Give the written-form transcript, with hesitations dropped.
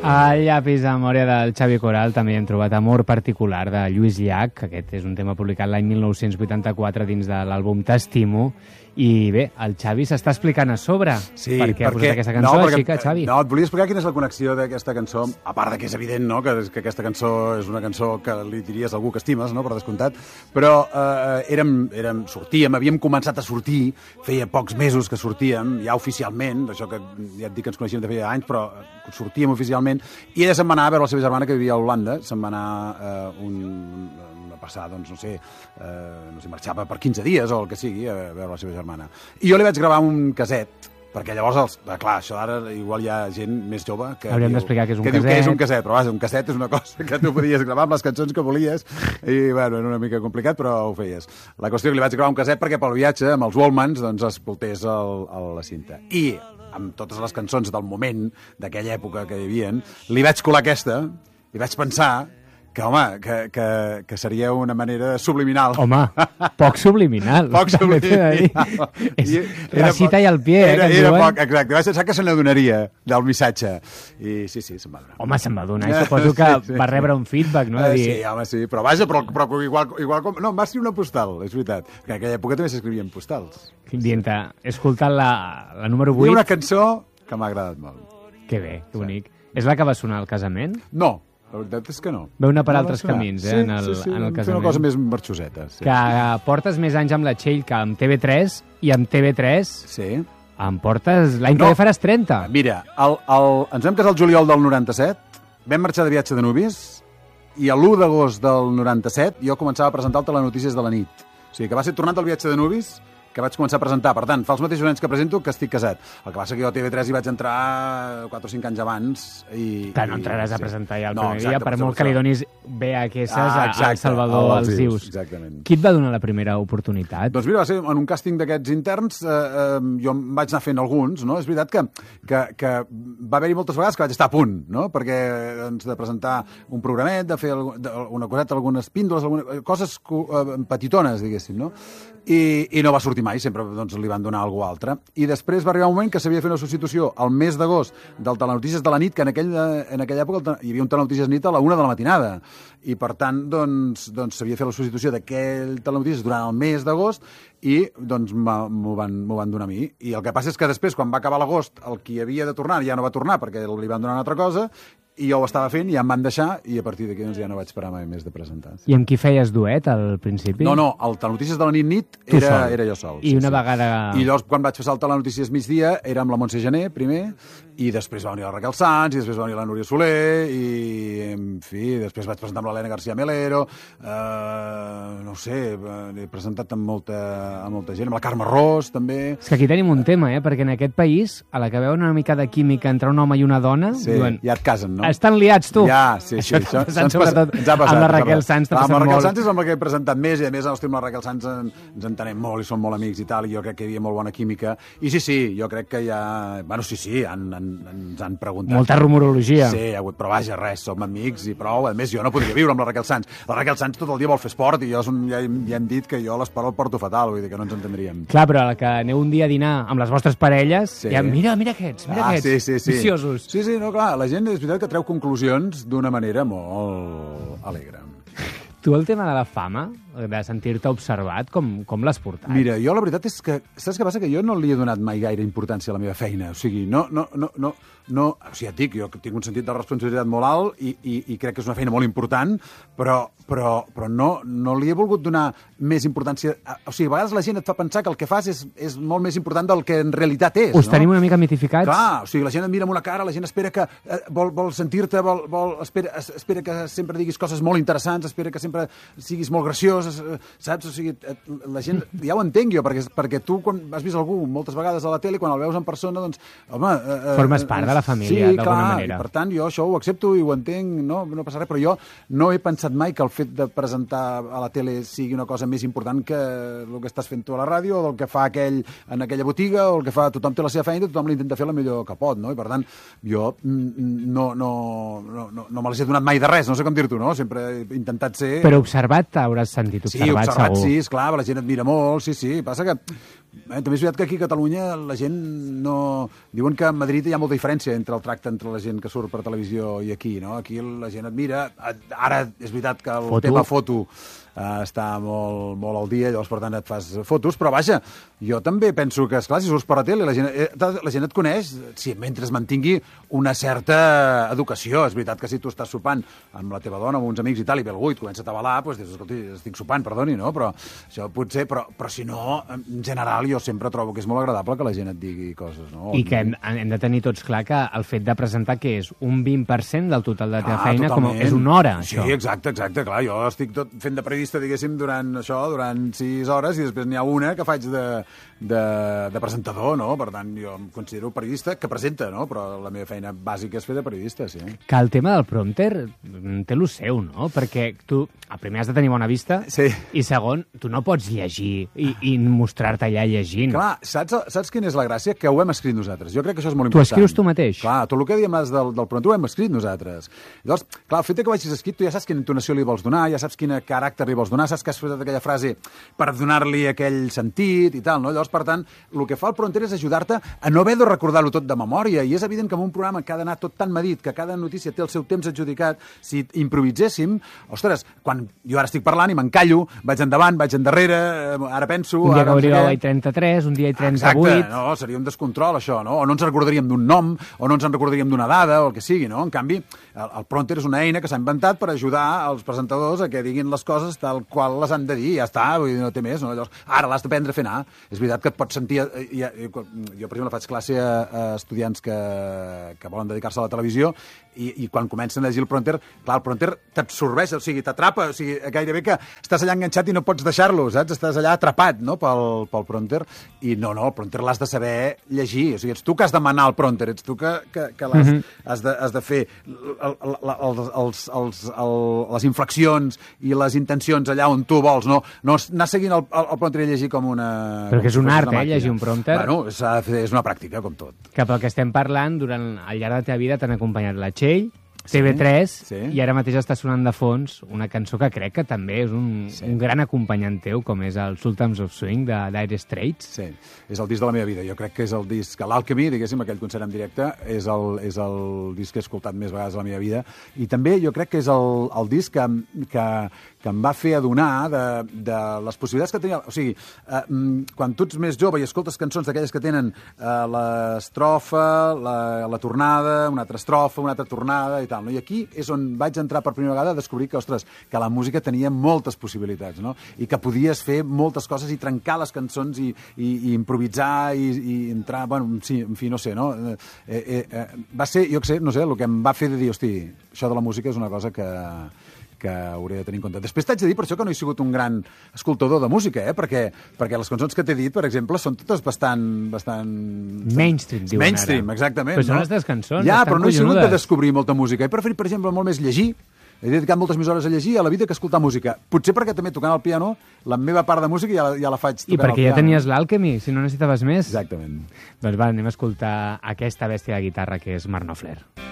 Al llapis de memòria del Xavi Coral també hem trobat Amor particular de Lluís Llach. Aquest és un tema publicat l'any 1984 dins de l'àlbum T'estimo. I bé, el Xavi s'està explicant a sobre per què ha posat aquesta cançó. Així que, Xavi... No, et volia explicar quina és la connexió d'aquesta cançó, a part que és evident, no?, que aquesta cançó és una cançó que li diries a algú que estimes, no?, per descomptat, però sortíem, havíem començat a sortir, feia pocs mesos que sortíem, ja oficialment, això que ja et dic que ens coneixíem de feia anys, però sortíem oficialment, i ella se'n va anar a veure la seva germana que vivia a Holanda, se'n va anar a passar, doncs, no sé, marxava per 15 dies o el que sigui, a veure la seva germana. I jo li vaig gravar un caset, perquè llavors, clar, això d'ara igual hi ha gent més jove que hauríem d'explicar què és un caset. Que diu que és un caset, però vaja, un caset és una cosa que tu podies gravar amb les cançons que volies i, bueno, era una mica complicat, però ho feies. La qüestió que li vaig gravar un caset perquè pel viatge, amb els Wallmans, doncs escoltés la cinta. I amb totes les cançons del moment, d'aquella època que hi havia, li vaig colar aquesta i vaig pensar que, home, que seria una manera subliminal. Home, poc subliminal. Poc subliminal. Recita i al pie, era poc, exacte. Vaig pensar que se n'adonaria del missatge. I sí, se'n va adonar. Home, se'n va adonar. I suposo que va rebre un feedback, no? Sí, home, sí. Però vaja, però igual com... No, em va escriure una postal, és veritat. Que en aquella època també s'escrivien postals. Dient-te, he escoltat la número 8. Hi ha una cançó que m'ha agradat molt. Que bé, que bonic. És la que va sonar al casament? No. La veritat és que no. Veu anar per altres camins, en el casament. Fer una cosa més marxoseta. Sí. Que portes més anys amb la Txell que amb TV3, i amb TV3 sí. Em portes... L'any que ve faràs 30. Mira, ens vam casar el juliol del 97, vam marxar de viatge de nuvis, i l'1 d'agost del 97 jo començava a presentar el Telenotícies de la nit. O sigui, que va ser tornant del viatge de nuvis que vaig començar a presentar. Per tant, fa els mateixos anys que presento que estic casat. El que passa que jo a TV3 hi vaig entrar 4 o 5 anys abans. Clar, no entraràs a presentar ja el primer dia, per molt que li donis VHS a Salvador als Dius. Exactament. Qui et va donar la primera oportunitat? Doncs mira, va ser en un càsting d'aquests interns, jo em vaig anar fent alguns, no? És veritat que va haver-hi moltes vegades que vaig estar a punt, no? Perquè doncs, de presentar un programet, de fer una coseta, algunes píndoles, coses petitones, diguéssim, no? I no va sortir mai, sempre doncs, li van donar alguna altra. I després va arribar un moment que s'havia de fer una substitució al mes d'agost del Telenotícies de la nit, que en aquella època hi havia un Telenotícies nit a la 1 de la matinada. I, per tant, doncs s'havia de fer la substitució d'aquell Telenotícies durant el mes d'agost i doncs m'ho van donar a mi. I el que passa és que després, quan va acabar l'agost, el qui havia de tornar ja no va tornar perquè li van donar una altra cosa i jo ho estava fent i ja em van deixar i a partir d'aquí doncs, ja no vaig parar mai més de presentar. I amb qui feies duet al principi? No, el Telenotícies de la nit era jo sol. I una vegada... I llavors quan vaig passar el Telenotícies migdia era amb la Montse Gené primer i després va venir la Raquel Sanz i després va venir la Núria Soler i en fi, després vaig presentar amb l'Helena García Melero, no sé, he presentat amb molta gent, amb la Carme Ros també. És que aquí tenim un tema, perquè en aquest país a la que veuen una mica de química entre un home i una dona, diuen... Ja et casen, no? Estan liats, tu. Ja, sí. Això sobretot amb la Raquel Sanz t'ha passat molt. Amb la Raquel Sanz és amb la que he presentat més i a més amb la Raquel Sanz ens entenem molt i som molt amics i tal, i jo crec que hi havia molt bona química. I sí, jo crec que ja... Bueno, sí, ens han preguntat. Molta rumorologia. Sí, hi ha hagut, però vaja, res, som amics i prou. A més, jo no podria viure amb la Raquel Sanz. La Raquel Sanz tot el dia vol fer esport i ja hem dit que jo l'esport el porto fatal, vull dir que no ens entendríem. Clar, però a la que aneu un dia a dinar amb les vostres parelles, ja mira aquests, sí. viciosos. Sí, no, clar, la gent és veritat que treu conclusions d'una manera molt alegre. Tu el tema de la fama, de sentir-te observat, com l'has portat? Mira, jo la veritat és que... Saps què passa? Que jo no li he donat mai gaire importància a la meva feina. O sigui, no... O sigui, et dic, jo tinc un sentit de responsabilitat molt alt i crec que és una feina molt important, però no li he volgut donar més importància. O sigui, a vegades la gent et fa pensar que el que fas és molt més important del que en realitat és. Us tenim una mica mitificats? Clar, o sigui, la gent et mira amb una cara, la gent espera que... vol sentir-te, espera que sempre diguis coses molt interessants, espera que sempre siguis molt graciós, saps? O sigui, la gent... Ja ho entenc jo, perquè tu, quan has vist algú moltes vegades a la tele, quan el veus en persona, doncs, home... Formes part de la família, d'alguna manera. Sí, per tant, jo això ho accepto i ho entenc, no passa res, però jo no he pensat mai que el fet de presentar a la tele sigui una cosa més important que el que estàs fent tu a la ràdio o el que fa aquell en aquella botiga o el que fa... Tothom té la seva feina i tothom l'intenta fer la millor que pot, no? I per tant, jo no me les he donat mai de res, no sé com dir-t'ho, no? Sempre he intentat ser... Però observat t'hauràs sentit observat, observat, segur. Sí, esclar, la gent et mira molt, sí. Passa que També és veritat que aquí a Catalunya la gent no... Diuen que a Madrid hi ha molta diferència entre el tracte entre la gent que surt per televisió i aquí, no? Aquí la gent et mira. Ara és veritat que el tema foto està molt al dia, llavors per tant et fas fotos, però vaja, jo també penso que, esclar, si surts per la tele la gent et coneix mentre es mantingui una certa educació. És veritat que si tu estàs sopant amb la teva dona, amb uns amics i tal, i ve algú i et comença a tabalar, doncs dius, escolti, estic sopant, perdoni, no? Però això potser, però si no, en general jo sempre trobo que és molt agradable que la gent et digui coses, no? I que hem de tenir tots clar que el fet de presentar que és un 20% del total de la teva feina, totalment. com és una hora, això. Sí, exacte, clar, jo estic tot fent de periodista, diguéssim, durant 6 hores i després n'hi ha una que faig de presentador, no? Per tant, jo em considero periodista que presenta, no? Però la meva feina bàsica és fer de periodista, sí. Que el tema del prompter té lo seu, no? Perquè tu, primer, has de tenir bona vista, sí. I segon, tu no pots llegir i mostrar-te allà llegint. Clar, saps quina és la gràcia? Que ho hem escrit nosaltres. Jo crec que això és molt important. Tu escrius tu mateix? Clar, tot el que diem del prompter ho hem escrit nosaltres. Llavors, clar, el fet que ho hagis escrit, tu ja saps quina entonació li vols donar, ja saps quin caràcter li vols donar, saps que has posat aquella frase per donar-li aquell sentit i tal, no? Llavors, per tant, el que fa el prompter és ajudar-te a no haver de recordar-lo tot de memòria, i és evident que en un programa que ha d'anar tot tan medit, que cada notícia té el seu temps adjudicat, si improviséssim, ostres, quan jo ara estic parlant i m'encallo, vaig endavant, vaig endarrere, ara penso... Un dia que hauria i 33, un dia i 38... Exacte, no, seria un descontrol, això, no? O no ens recordaríem d'un nom, o no ens en recordaríem d'una dada, o el que sigui, no? En canvi, el prompter és una eina que s'ha inventat per ajudar els presentadors a que diguin les coses tal qual les han de dir, ja està, vull dir, no té més, no? Llavors, ara l'has d'aprendre a fer anar. És veritat que et pots sentir... Jo, per exemple, faig classe a estudiants que volen dedicar-se a la televisió i quan comencen a llegir el prompter, clar, el prompter t'absorbeix, o sigui, t'atrapa, o sigui, gairebé que estàs allà enganxat i no pots deixar-lo, saps? Estàs allà atrapat, no?, pel prompter. I no, el prompter l'has de saber llegir, o sigui, ets tu que has de manar el prompter, ets tu que has de fer les inflexions i les intencions allà on tu vols, no anar seguint el prompter i llegir com una... Però que és un art, llegir un prompter. Bueno, és una pràctica, com tot. Que pel que estem parlant, al llarg de la teva vida t'han acompanyat la Txell, TV3, sí. I ara mateix està sonant de fons una cançó que crec que també és un gran acompanyant teu, com és el Sultans of Swing de Dire Straits. Sí, és el disc de la meva vida. Jo crec que és el disc, l'Alchemy, diguéssim, aquell concert en directe, és el disc que he escoltat més vegades a la meva vida. I també jo crec que és el disc que em va fer adonar de les possibilitats que tenia. O sigui, quan tu ets més jove i escoltes cançons d'aquelles que tenen l'estrofa, la tornada, una altra estrofa, una altra tornada i tal, no? I aquí és on vaig entrar per primera vegada a descobrir que, ostres, que la música tenia moltes possibilitats, no? I que podies fer moltes coses i trencar les cançons i improvisar i entrar... Bueno, sí, en fi, no sé, no? Va ser, jo què sé, no sé, el que em va fer de dir, hosti, això de la música és una cosa que hauré de tenir en compte. Després t'haig de dir per això que no he sigut un gran escoltador de música, perquè les cançons que t'he dit, per exemple, són totes bastant... Mainstream, diuen Mainstream, ara. Exactament. Però són les teves cançons, ja, estan però no he sigut collonudes. de descobrir molta música. He preferit, per exemple, molt més llegir. He dedicat moltes més hores a llegir a la vida que a escoltar música. Potser perquè també tocant el piano, la meva part de música ja la faig tocant el piano. I perquè ja tenies l'Alchemy, si no necessitaves més. Exactament. Doncs va, anem a escoltar aquesta bèstia de guitarra que és Mark Knopfler.